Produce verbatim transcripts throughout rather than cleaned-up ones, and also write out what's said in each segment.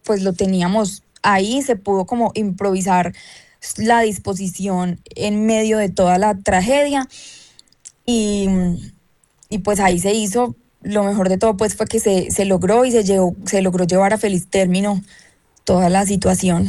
pues lo teníamos ahí, se pudo como improvisar la disposición en medio de toda la tragedia y, y pues ahí se hizo. Lo mejor de todo pues fue que se, se logró y se, llevó, se logró llevar a feliz término toda la situación.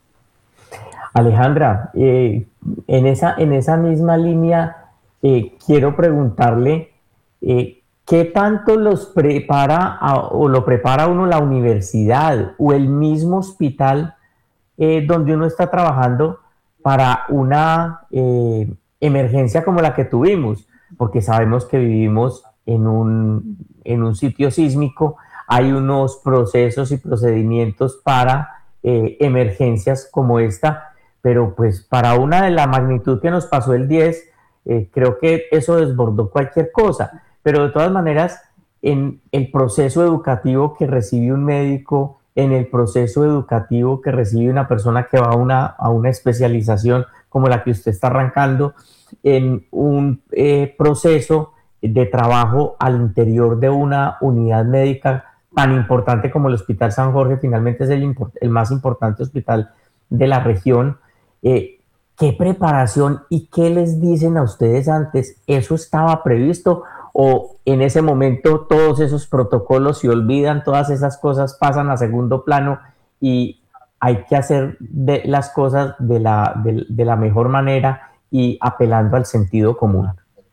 Alejandra, eh, en, esa, en esa misma línea, eh, quiero preguntarle, eh, ¿qué tanto los prepara a- o lo prepara uno la universidad o el mismo hospital eh, donde uno está trabajando para una eh, emergencia como la que tuvimos? Porque sabemos que vivimos en un, en un sitio sísmico, hay unos procesos y procedimientos para eh, emergencias como esta, pero pues para una de la magnitud que nos pasó el diez, eh, creo que eso desbordó cualquier cosa. Pero de todas maneras, en el proceso educativo que recibe un médico, en el proceso educativo que recibe una persona que va a una, a una especialización como la que usted está arrancando, en un eh, proceso de trabajo al interior de una unidad médica tan importante como el Hospital San Jorge, finalmente es el, el más importante hospital de la región. Eh, ¿Qué preparación y qué les dicen a ustedes antes? ¿Eso estaba previsto o en ese momento todos esos protocolos se olvidan, todas esas cosas pasan a segundo plano y hay que hacer de las cosas de la, de, de la mejor manera y apelando al sentido común?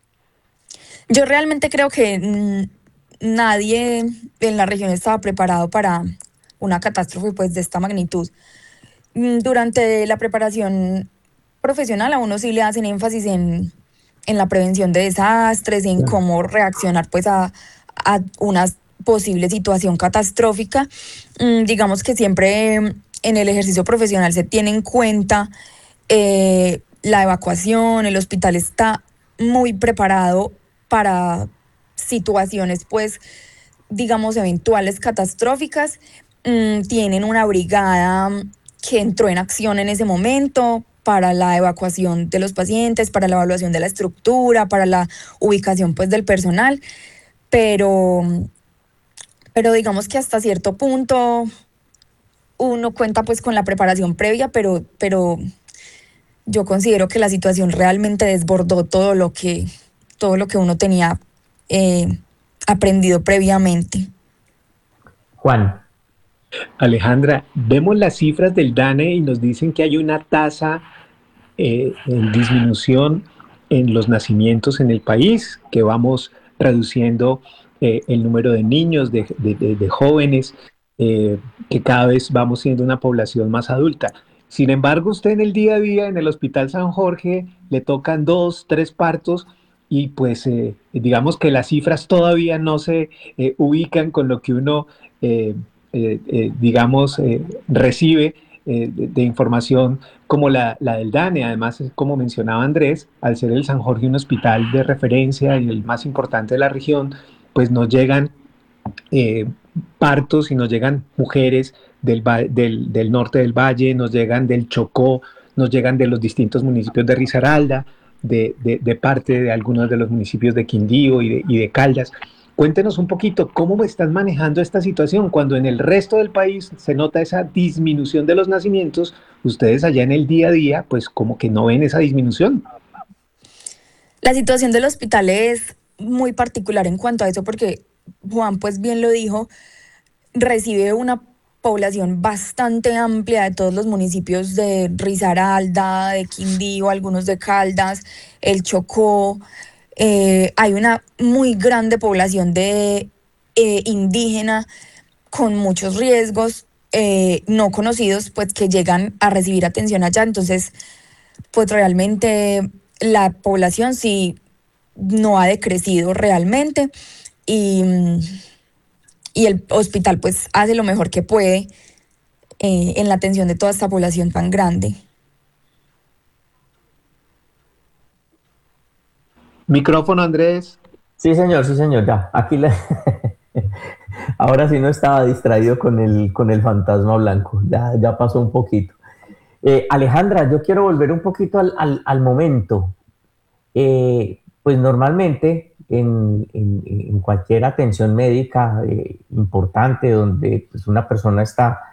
Yo realmente creo que mmm, nadie en la región estaba preparado para una catástrofe pues de esta magnitud. Mm, Durante la preparación profesional a uno sí le hacen énfasis en, en la prevención de desastres, en cómo reaccionar pues a, a una posible situación catastrófica. Mm, digamos que siempre en el ejercicio profesional se tiene en cuenta eh, la evacuación, el hospital está muy preparado para situaciones, pues, digamos, eventuales catastróficas. Mm, tienen una brigada que entró en acción en ese momento para la evacuación de los pacientes, para la evaluación de la estructura, para la ubicación, pues, del personal, pero, pero digamos que hasta cierto punto uno cuenta, pues, con la preparación previa, pero, pero yo considero que la situación realmente desbordó todo lo que, todo lo que uno tenía eh, aprendido previamente. Juan. Alejandra, vemos las cifras del DANE y nos dicen que hay una tasa eh, en disminución en los nacimientos en el país, que vamos reduciendo eh, el número de niños, de, de, de, de jóvenes, eh, que cada vez vamos siendo una población más adulta. Sin embargo, usted en el día a día en el Hospital San Jorge le tocan dos, tres partos y pues eh, digamos que las cifras todavía no se eh, ubican con lo que uno, eh, eh, eh, digamos, eh, recibe eh, de, de información como la, la del DANE. Además, como mencionaba Andrés, al ser el San Jorge un hospital de referencia y el más importante de la región, pues nos llegan eh, partos y nos llegan mujeres del, del, del norte del valle, nos llegan del Chocó, nos llegan de los distintos municipios de Risaralda, de, de, de parte de algunos de los municipios de Quindío y de, y de Caldas. Cuéntenos un poquito cómo están manejando esta situación cuando en el resto del país se nota esa disminución de los nacimientos. Ustedes allá en el día a día, pues como que no ven esa disminución. La situación del hospital es muy particular en cuanto a eso porque Juan pues bien lo dijo, recibe una población bastante amplia de todos los municipios de Risaralda, de Quindío, algunos de Caldas, el Chocó. Eh, hay una muy grande población de eh, indígena con muchos riesgos eh, no conocidos, pues que llegan a recibir atención allá. Entonces, pues realmente la población sí no ha decrecido realmente y, y el hospital pues hace lo mejor que puede eh, en la atención de toda esta población tan grande. Micrófono, Andrés. Sí, señor, sí, señor, ya. Aquí la... Ahora sí no estaba distraído con el, con el fantasma blanco, ya, ya pasó un poquito. Eh, Alejandra, yo quiero volver un poquito al, al, al momento. Eh, pues normalmente en, en, en, cualquier atención médica eh, importante donde pues una persona está